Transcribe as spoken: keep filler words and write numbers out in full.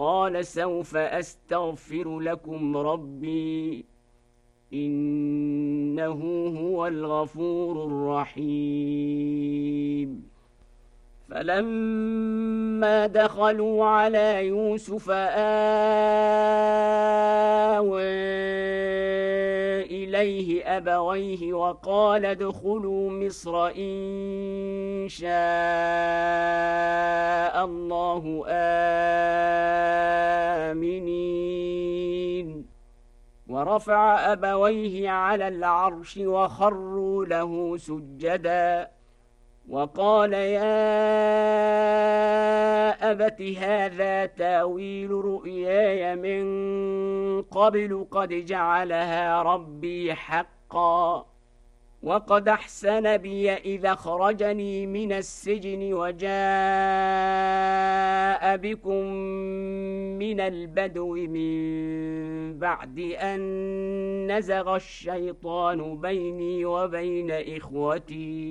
قال سوف أستغفر لكم ربي إنه هو الغفور الرحيم. فلما دخلوا على يوسف آوى إليه أبويه وقال ادخلوا مصر إن شاء الله آمنين. ورفع أبويه على العرش وخروا له سجدا وقال يا أبت هذا تاويل رؤياي من قبل قد جعلها ربي حقا وقد أحسن بي إذا أخرجني من السجن وجاء بكم من البدو من بعد أن نزغ الشيطان بيني وبين إخوتي